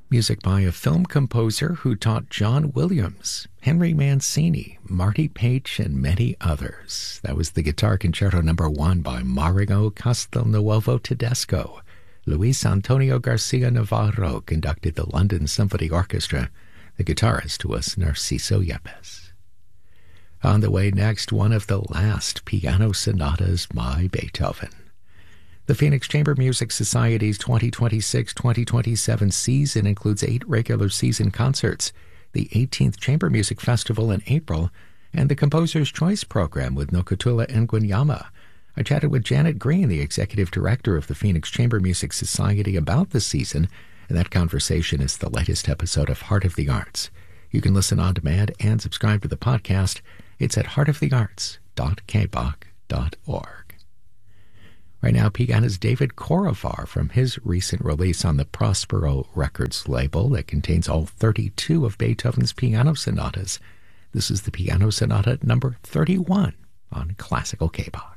Music by a film composer who taught John Williams, Henry Mancini, Marty Paich, and many others. That was the Guitar Concerto No. 1 by Mario Castelnuovo Tedesco. Luis Antonio Garcia Navarro conducted the London Symphony Orchestra. The guitarist was Narciso Yepes. On the way next, one of the last piano sonatas by Beethoven. The Phoenix Chamber Music Society's 2026-2027 season includes 8 regular season concerts, the 18th Chamber Music Festival in April, and the Composer's Choice Program with Nokutula Ngunyama. I chatted with Janet Green, the executive director of the Phoenix Chamber Music Society, about the season, and that conversation is the latest episode of Heart of the Arts. You can listen on demand and subscribe to the podcast. It's at heartofthearts.kbach.org. Right now, pianist David Korovar from his recent release on the Prospero Records label that contains all 32 of Beethoven's piano sonatas. This is the Piano Sonata number 31 on Classical K-Bach.